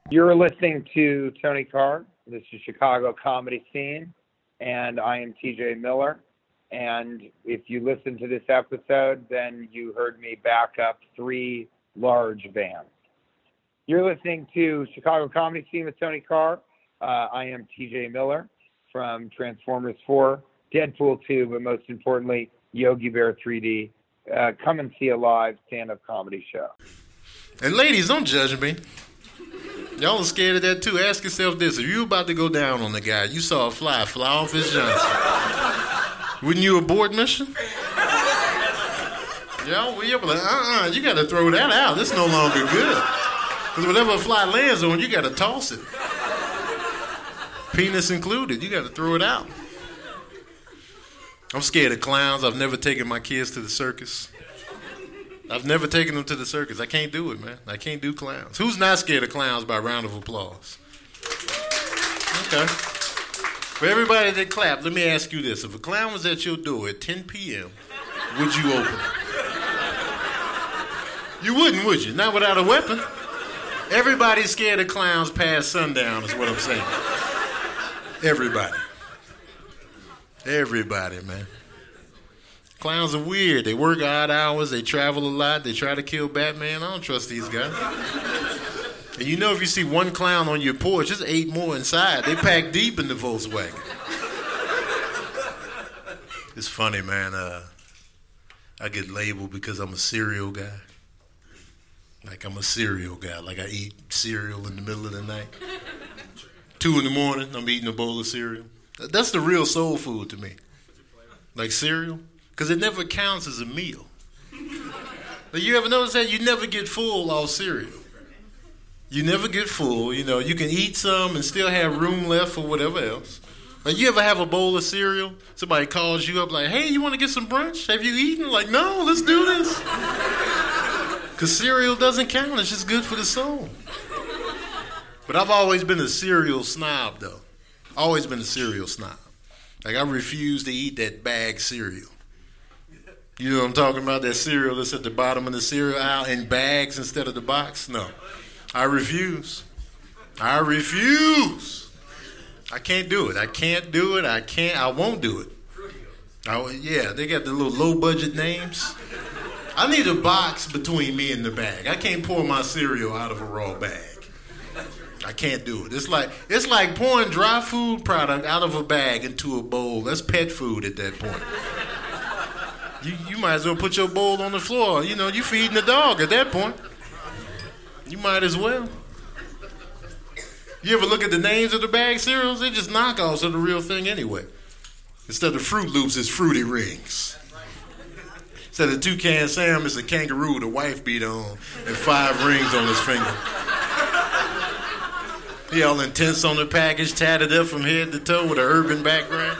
You're listening to Tony Carr. This is Chicago Comedy Scene, and I am TJ Miller. And if you listen to this episode, then you heard me back up 3 large bands. You're listening to Chicago Comedy Scene with Tony Carr. I am TJ Miller from Transformers 4, Deadpool 2, but most importantly, Yogi Bear 3D. Come and see a live stand-up comedy show. And ladies, don't judge me. Y'all are scared of that too. Ask yourself this. If you about to go down on the guy, you saw a fly off his Johnson, wouldn't you abort mission? Y'all, you're like, you got to throw that out. That's no longer good. Because whatever a fly lands on, you got to toss it. Penis included. You got to throw it out. I'm scared of clowns. I've never taken my kids to the circus. I've never taken them to the circus. I can't do it, man. I can't do clowns. Who's not scared of clowns by round of applause? Okay. For everybody that clapped, let me ask you this. If a clown was at your door at 10 p.m., would you open it? You wouldn't, would you? Not without a weapon. Everybody's scared of clowns past sundown is what I'm saying. Everybody. Everybody, man. Clowns are weird. They work odd hours. They travel a lot. They try to kill Batman. I don't trust these guys. And you know if you see one clown on your porch, there's 8 more inside. They pack deep in the Volkswagen. It's funny, man. I get labeled because I'm a cereal guy. Like I'm a cereal guy. Like I eat cereal in the middle of the night. 2 in the morning, I'm eating a bowl of cereal. That's the real soul food to me. Like cereal. Because it never counts as a meal. But you ever notice that? You never get full off cereal. You never get full. You know, you can eat some and still have room left for whatever else. Like, you ever have a bowl of cereal? Somebody calls you up like, hey, you want to get some brunch? Have you eaten? Like, no, let's do this. Because cereal doesn't count. It's just good for the soul. But I've always been a cereal snob, though. Always been a cereal snob. Like, I refuse to eat that bag cereal. You know what I'm talking about? That cereal that's at the bottom of the cereal aisle in bags instead of the box? No. I refuse. I refuse. I can't do it. I can't do it. I won't do it. Yeah, they got the little low-budget names. I need a box between me and the bag. I can't pour my cereal out of a raw bag. I can't do it. It's like pouring dry food product out of a bag into a bowl. That's pet food at that point. You might as well put your bowl on the floor. You know, you feeding the dog at that point. You might as well. You ever look at the names of the bag cereals? They're just knockoffs of the real thing anyway. Instead of Fruit Loops, it's Fruity Rings. Instead of Toucan Sam, it's a kangaroo with a wife beater on and 5 rings on his finger. He all intense on the package, tatted up from head to toe with an urban background.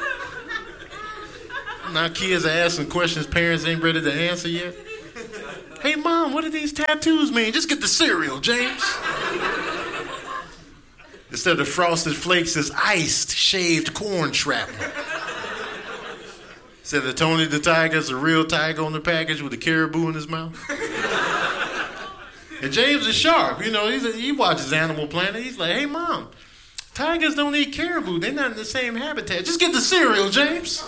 Now kids are asking questions parents ain't ready to answer yet. Hey, Mom, what do these tattoos mean? Just get the cereal, James. Instead of Frosted Flakes, it's iced, shaved corn shrapnel. Instead of Tony the Tiger, it's a real tiger on the package with a caribou in his mouth. And James is sharp. You know, he watches Animal Planet. He's like, hey, Mom, tigers don't eat caribou. They're not in the same habitat. Just get the cereal, James.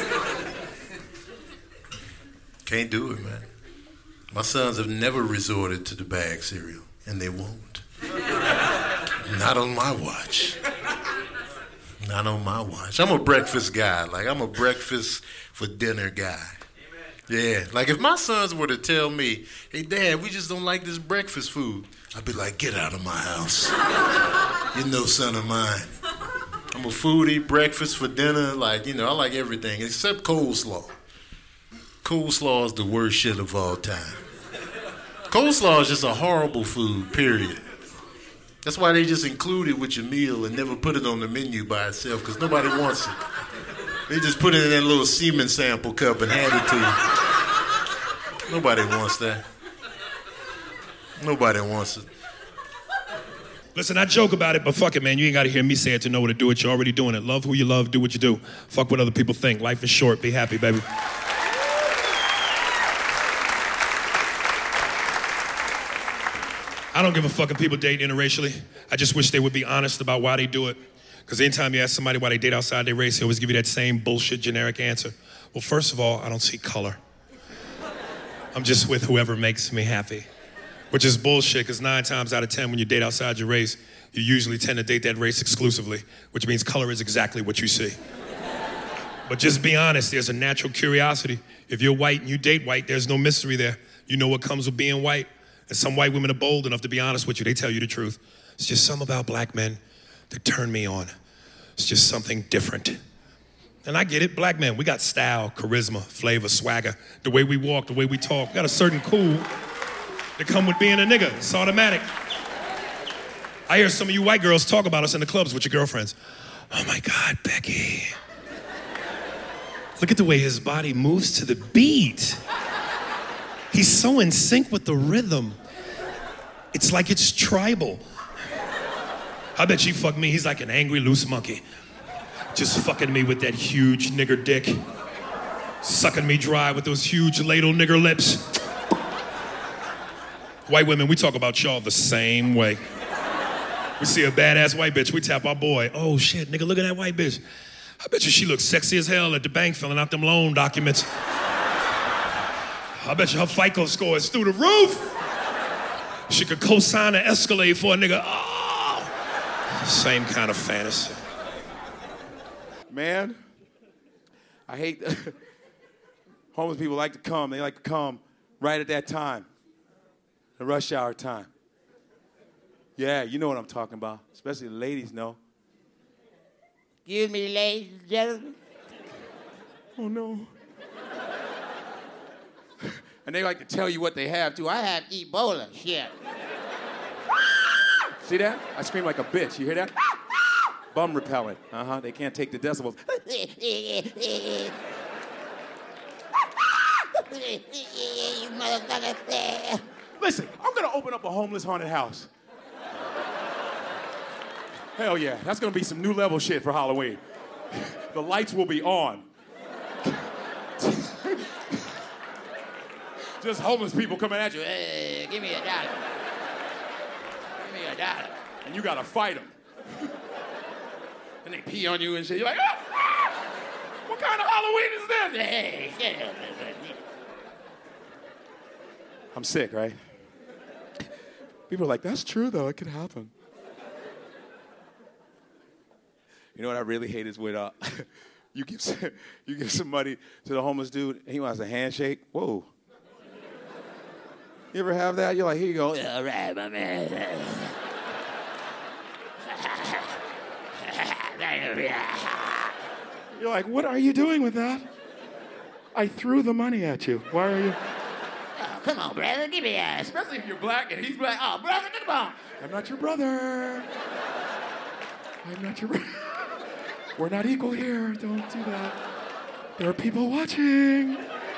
Can't do it, man. My sons have never resorted to the bag cereal, and they won't. Not on my watch. Not on my watch. I'm a breakfast guy. Like, I'm a breakfast for dinner guy. Yeah, like if my sons were to tell me, hey, Dad, we just don't like this breakfast food, I'd be like, get out of my house. You're no son of mine. I'm a foodie, breakfast for dinner, like, you know, I like everything except coleslaw. Coleslaw is the worst shit of all time. Coleslaw is just a horrible food, period. That's why they just include it with your meal and never put it on the menu by itself, because nobody wants it. They just put it in that little semen sample cup and hand it to you. Nobody wants that. Nobody wants it. Listen, I joke about it, but fuck it, man. You ain't got to hear me say it to know what to do it. You're already doing it. Love who you love. Do what you do. Fuck what other people think. Life is short. Be happy, baby. I don't give a fuck if people date interracially. I just wish they would be honest about why they do it. Because anytime you ask somebody why they date outside their race, they always give you that same bullshit generic answer. Well, first of all, I don't see color. I'm just with whoever makes me happy. Which is bullshit, because 9 times out of 10, when you date outside your race, you usually tend to date that race exclusively, which means color is exactly what you see. But just be honest, there's a natural curiosity. If you're white and you date white, there's no mystery there. You know what comes with being white. And some white women are bold enough to be honest with you. They tell you the truth. It's just something about black men that turn me on. It's just something different. And I get it, black men, we got style, charisma, flavor, swagger. The way we walk, the way we talk. We got a certain cool that come with being a nigga. It's automatic. I hear some of you white girls talk about us in the clubs with your girlfriends. Oh my God, Becky. Look at the way his body moves to the beat. He's so in sync with the rhythm. It's like it's tribal. I bet you fuck me, he's like an angry loose monkey. Just fucking me with that huge nigger dick. Sucking me dry with those huge ladle nigger lips. White women, we talk about y'all the same way. We see a badass white bitch, we tap our boy. Oh shit, nigga, look at that white bitch. I bet you she looks sexy as hell at the bank filling out them loan documents. I bet you her FICO score is through the roof. She could co-sign an Escalade for a nigga. Oh, same kind of fantasy. Man, I hate homeless people like to come. They like to come right at that time, the rush hour time. Yeah, you know what I'm talking about. Especially the ladies know. Excuse me, ladies and gentlemen. Oh, no. And they like to tell you what they have, too. I have Ebola. Shit. See that? I scream like a bitch. You hear that? Bum repellent. Uh-huh. They can't take the decibels. You motherfucker. Listen, I'm going to open up a homeless haunted house. Hell yeah. That's going to be some new level shit for Halloween. The lights will be on. Just homeless people coming at you. Hey, give me $1. Give me $1. And you got to fight them. And they pee on you and shit. You're like, ah! What kind of Halloween is this? Hey, I'm sick, right? People are like, that's true, though. It could happen. You know what I really hate is when you give some money to the homeless dude, and he wants a handshake. Whoa. You ever have that? You're like, here you go. all right, my man. You're like, what are you doing with that? I threw the money at you. Why are you? Oh, come on, brother. Give me ass. Especially if you're black and he's black. Oh, brother, come on. I'm not your brother. I'm not your brother. We're not equal here. Don't do that. There are people watching.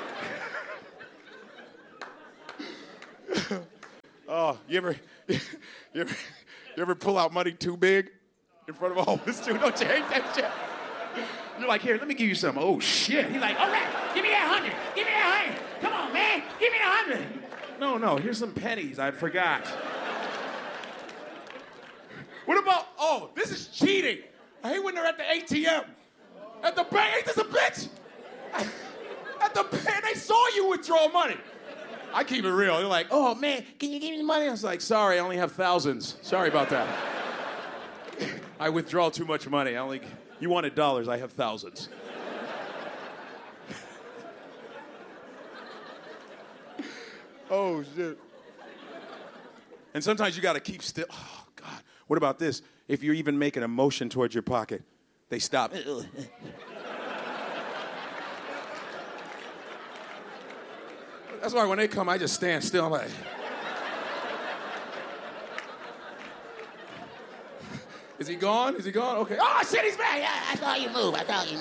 Oh, you ever pull out money too big in front of a homeless dude? Don't you hate that shit? You're like, here, let me give you some. Oh, shit. He's like, all right, give me that 100. Give me that 100. Come on, man. Give me that 100. No, here's some pennies. I forgot. What about, oh, this is cheating. I hate when they're at the ATM. At the bank, ain't this a bitch? At the bank, they saw you withdraw money. I keep it real. They're like, oh, man, can you give me the money? I was like, sorry, I only have thousands. Sorry about that. I withdraw too much money. You wanted dollars, I have thousands. Oh, shit. And sometimes you got to keep still. Oh, God. What about this? If you're even making a motion towards your pocket, they stop. That's why when they come, I just stand still. I'm like, is he gone? Is he gone? Okay. Oh, shit, he's back. Yeah, I saw you move.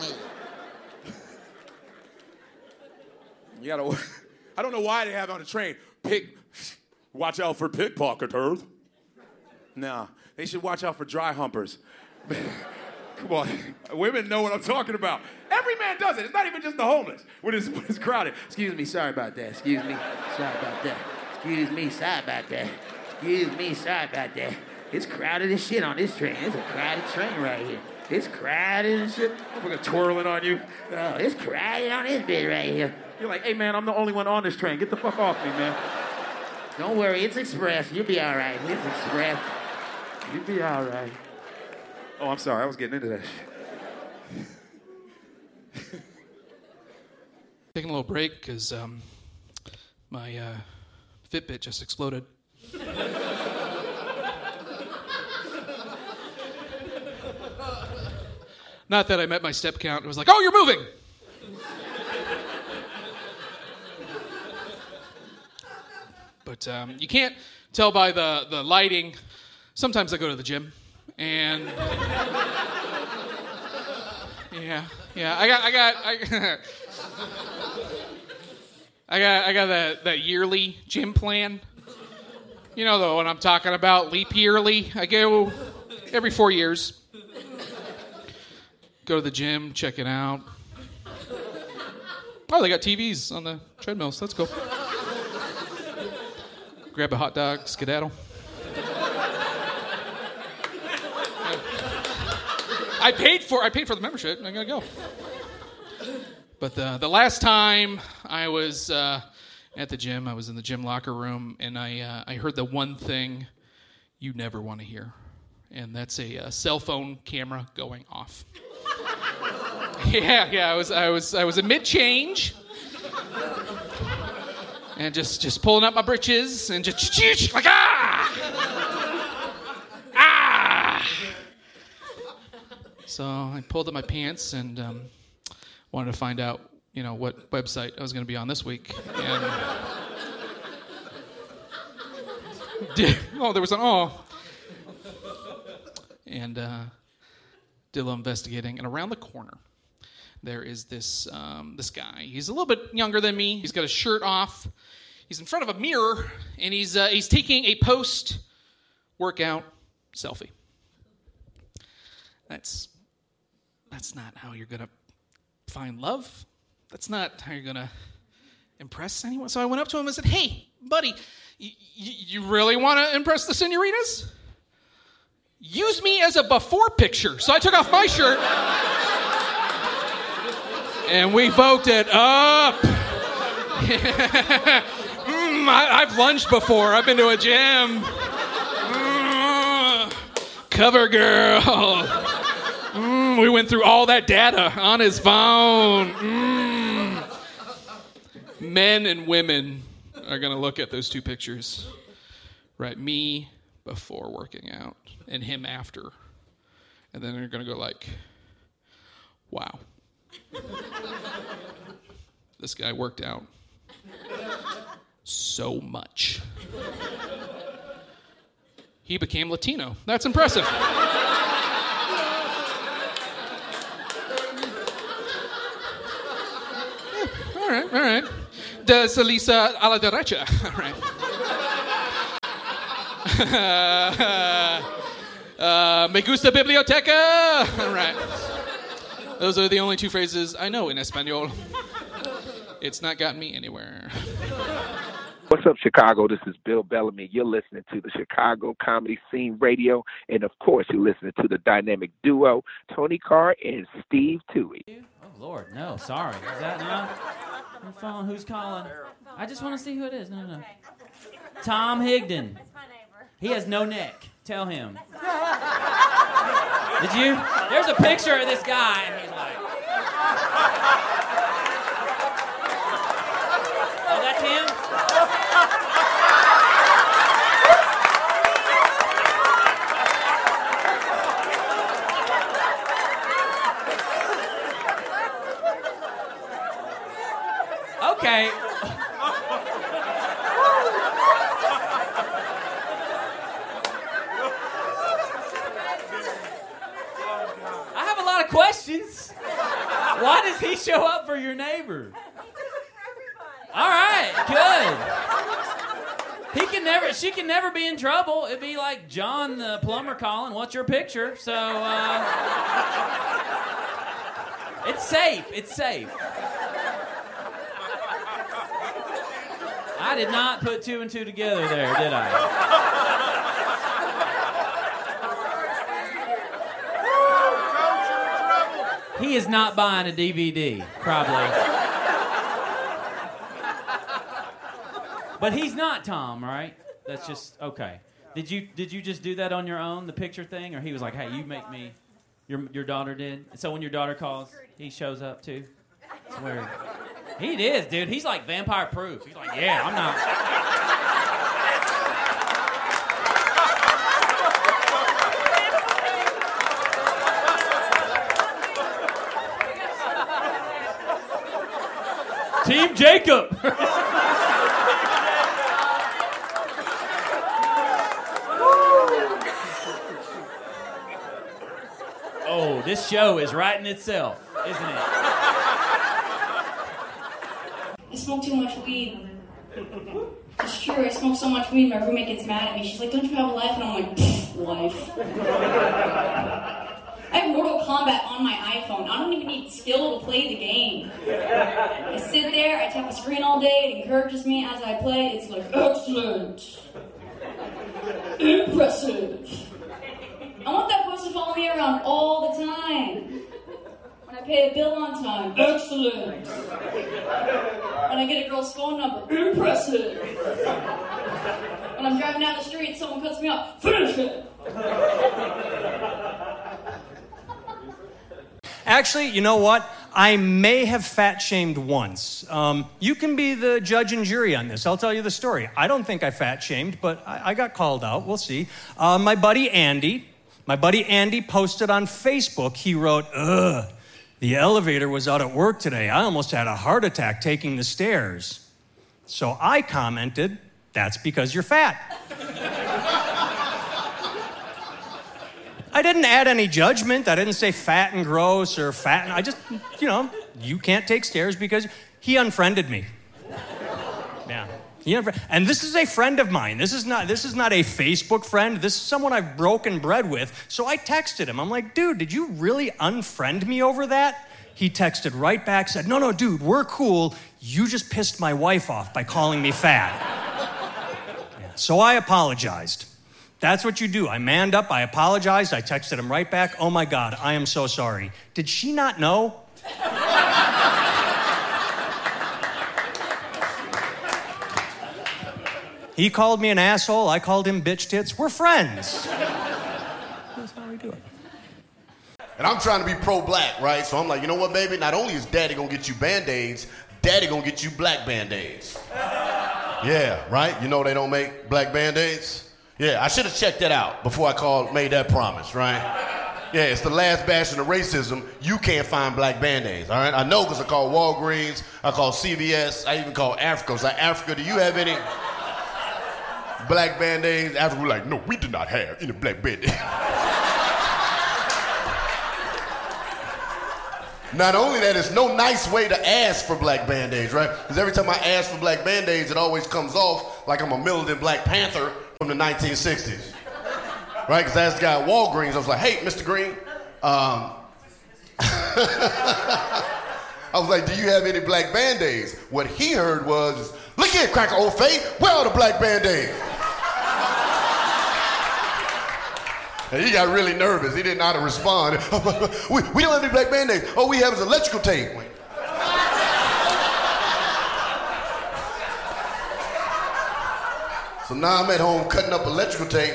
You gotta, I don't know why they have on the train, watch out for pickpocketers. No, they should watch out for dry humpers. Come on, women know what I'm talking about. Every man does it. It's not even just the homeless when it's crowded. Excuse me, sorry about that. Excuse me, sorry about that. Excuse me, sorry about that. Excuse me, sorry about that. It's crowded as shit on this train. It's a crowded train right here. It's crowded and shit. I'm twirling on you. Oh, it's crowded on this bit right here. You're like, hey, man, I'm the only one on this train. Get the fuck off me, man. Don't worry, it's express. You'll be all right. It's express. You'll be all right. Oh, I'm sorry. I was getting into that shit. Taking a little break because my Fitbit just exploded. Not that I met my step count. It was like, oh, you're moving. But you can't tell by the lighting. Sometimes I go to the gym, and yeah, I got that yearly gym plan. You know the one I'm talking about, leap yearly. I go every 4 years. Go to the gym, check it out. Oh, they got TVs on the treadmills. That's cool. Grab a hot dog, skedaddle. I paid for the membership. I gotta go. But the last time I was at the gym, I was in the gym locker room, and I heard the one thing you never want to hear, and that's a cell phone camera going off. Yeah. I was in mid-change, and just pulling up my britches and just like ah. So I pulled up my pants and wanted to find out, what website I was going to be on this week. And there was and did a little investigating, and around the corner there is this guy. He's a little bit younger than me. He's got his shirt off. He's in front of a mirror, and he's taking a post-workout selfie. That's not how you're gonna find love. That's not how you're gonna impress anyone. So I went up to him and said, "Hey, buddy, you really want to impress the senoritas? Use me as a before picture." So I took off my shirt. And we voted up. I've lunged before. I've been to a gym. Cover girl. We went through all that data on his phone. Men and women are going to look at those two pictures. Right, me before working out and him after. And then they're going to go like, wow. This guy worked out so much. He became Latino. That's impressive. Yeah, all right. De Salisa a la derecha. All right. Me gusta biblioteca. All right. Those are the only two phrases I know in Espanol. It's not gotten me anywhere. What's up, Chicago? This is Bill Bellamy. You're listening to the Chicago Comedy Scene Radio. And, of course, you're listening to the dynamic duo, Tony Carr and Steve Toohey. Oh, Lord, no, sorry. Is that not? Your phone, who's calling? I just want to see who it is. No. Tom Higdon. That's my neighbor. He has no neck. Tell him. Did you? There's a picture of this guy, and he's like... Oh, that's him? Okay. I have a lot of questions. Why does he show up for your neighbor? All right, good. She can never be in trouble. It'd be like John the plumber calling, "What's your picture?" So, it's safe. It's safe. I did not put two and two together there, did I? He is not buying a DVD, probably. But he's not Tom, right? That's just okay. Did you just do that on your own, the picture thing, or he was like, "Hey, you make me"? Your daughter did. So when your daughter calls, he shows up too. It's weird. He is, dude. He's like vampire proof. He's like, "Yeah, I'm not." Team Jacob. Oh, this show is writing itself, isn't it? I smoke too much weed. It's true, I smoke so much weed, my roommate gets mad at me. She's like, "Don't you have a life?" And I'm like, life. I have Mortal Kombat on my iPhone. I don't even need skill to play the game. I sit there, I tap the screen all day, it encourages me as I play. It's like, excellent. Impressive. I want that voice to follow me around all the time. When I pay a bill on time, excellent. When I get a girl's phone number, impressive. When I'm driving down the street, someone cuts me off, finish it. Actually, you know what? I may have fat-shamed once. You can be the judge and jury on this. I'll tell you the story. I don't think I fat-shamed, but I got called out. We'll see. My buddy Andy posted on Facebook. He wrote, "Ugh, the elevator was out at work today. I almost had a heart attack taking the stairs." So I commented, "That's because you're fat." I didn't add any judgment. I didn't say fat and gross or fat. I just, you can't take stairs because he unfriended me. Yeah. And this is a friend of mine. This is not a Facebook friend. This is someone I've broken bread with. So I texted him. I'm like, "Dude, did you really unfriend me over that?" He texted right back, said, No, dude, we're cool. You just pissed my wife off by calling me fat." Yeah. So I apologized. That's what you do. I manned up, I apologized, I texted him right back, "Oh my God, I am so sorry." Did she not know? He called me an asshole, I called him bitch tits. We're friends. That's how we do it. And I'm trying to be pro-black, right? So I'm like, you know what, baby? Not only is daddy gonna get you Band-Aids, daddy gonna get you black Band-Aids. Yeah, right? You know they don't make black Band-Aids? Yeah, I should have checked that out before I made that promise, right? Yeah, it's the last bastion of racism. You can't find black Band-Aids, all right? I know because I called Walgreens, I called CVS, I even called Africa. I was like, "Africa, do you have any black Band-Aids?" Africa was like, "No, we do not have any black Band-Aids." Not only that, it's no nice way to ask for black Band-Aids, right? Because every time I ask for black Band-Aids, it always comes off like I'm a militant Black Panther from the 1960s, right? Because I asked the guy at Walgreens, I was like, "Hey, Mr. Green, I was like, do you have any black Band-Aids?" What he heard was, "Look here, Cracker Old Faye, where are the black Band-Aids?" And he got really nervous. He didn't know how to respond. we don't have any black Band-Aids. All we have is electrical tape. So now I'm at home cutting up electrical tape,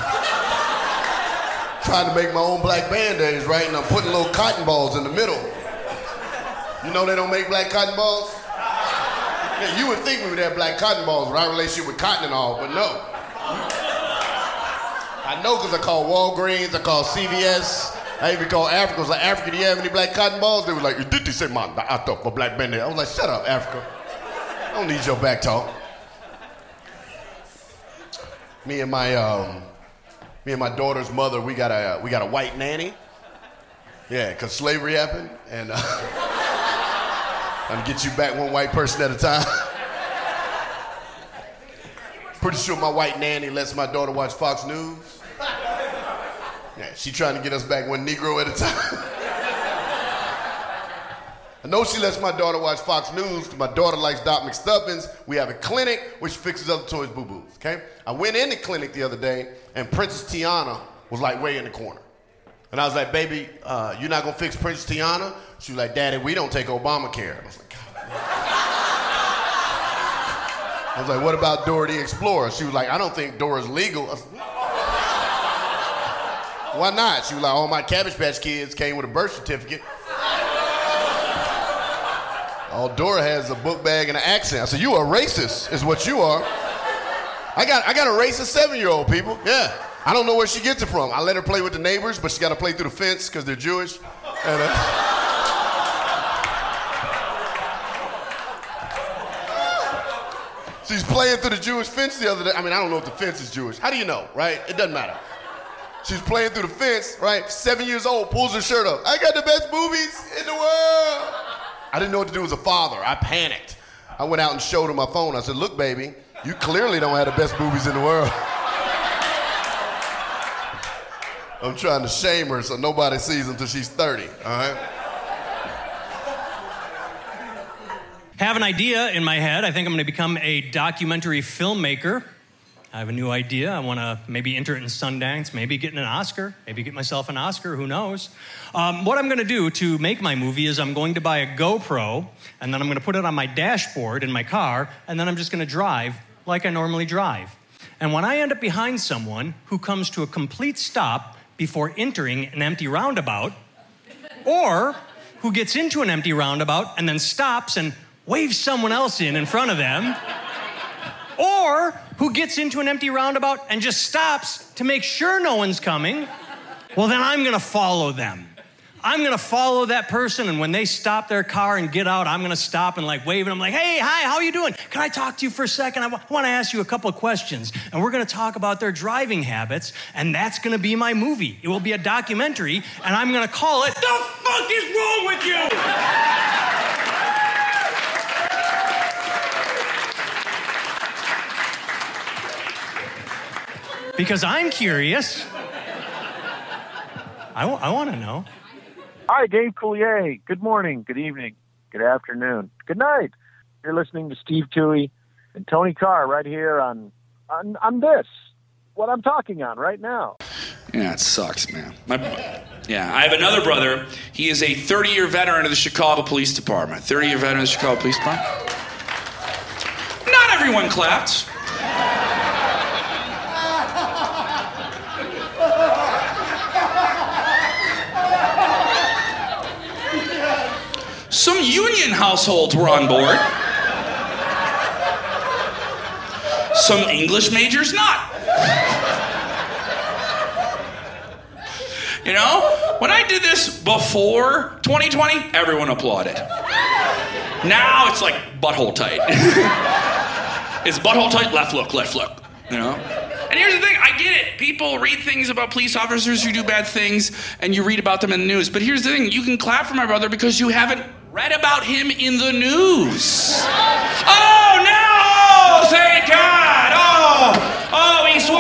trying to make my own black Band-Aids, right? And I'm putting little cotton balls in the middle. You know they don't make black cotton balls? Yeah, you would think we would have black cotton balls with our relationship with cotton and all, but no. I know because I called Walgreens, I called CVS, I even called Africa. I was like, "Africa, do you have any black cotton balls?" They were like, "Did they say I thought for black Band-Aid?" I was like, "Shut up, Africa. I don't need your back talk." Me and my daughter's mother, we got a white nanny. Yeah, because slavery happened, and I'm gonna get you back one white person at a time. Pretty sure my white nanny lets my daughter watch Fox News. Yeah, she trying to get us back one Negro at a time. I know she lets my daughter watch Fox News because my daughter likes Doc McStuffins. We have a clinic which fixes other toys, boo-boos, okay? I went in the clinic the other day and Princess Tiana was like way in the corner. And I was like, baby, you're not going to fix Princess Tiana? She was like, Daddy, we don't take Obamacare. I was like, God. I was like, what about Dora the Explorer? She was like, I don't think Dora's legal. I was like, why not? She was like, all my Cabbage Patch Kids came with a birth certificate. All Dora has is a book bag and an accent. I said, you a racist is what you are. I got a racist 7-year-old, people. Yeah. I don't know where she gets it from. I let her play with the neighbors, but she got to play through the fence because they're Jewish. And, she's playing through the Jewish fence the other day. I mean, I don't know if the fence is Jewish. How do you know, right? It doesn't matter. She's playing through the fence, right? 7 years old, pulls her shirt up. I got the best movies in the world. I didn't know what to do as a father. I panicked. I went out and showed her my phone. I said, look, baby, you clearly don't have the best movies in the world. I'm trying to shame her so nobody sees until she's 30, all right? Have an idea in my head. I think I'm going to become a documentary filmmaker. I have a new idea. I want to maybe enter it in Sundance, maybe get an Oscar, maybe get myself an Oscar, who knows. What I'm going to do to make my movie is I'm going to buy a GoPro, and then I'm going to put it on my dashboard in my car, and then I'm just going to drive like I normally drive. And when I end up behind someone who comes to a complete stop before entering an empty roundabout, or who gets into an empty roundabout and then stops and waves someone else in front of them, or who gets into an empty roundabout and just stops to make sure no one's coming, well, then I'm going to follow them. I'm going to follow that person, and when they stop their car and get out, I'm going to stop and like wave, and I'm like, hey, hi, how you doing? Can I talk to you for a second? I want to ask you a couple of questions, and we're going to talk about their driving habits, and that's going to be my movie. It will be a documentary, and I'm going to call it, The Fuck Is Wrong With You? Because I'm curious. I want to know. Hi, Dave Coulier. Good morning, good evening, good afternoon, good night. You're listening to Steve Toohey and Tony Carr right here on this, what I'm talking on right now. Yeah, it sucks, man. I have another brother. He is a 30-year veteran of the Chicago Police Department. 30-year veteran of the Chicago Police Department. Not everyone clapped. Some union households were on board. Some English majors not. You know, when I did this before 2020, everyone applauded. Now it's like butthole tight. It's butthole tight, left look, you know? And here's the thing, I get it. People read things about police officers who do bad things, and you read about them in the news. But here's the thing, you can clap for my brother because you haven't read about him in the news. Oh, no! Thank God!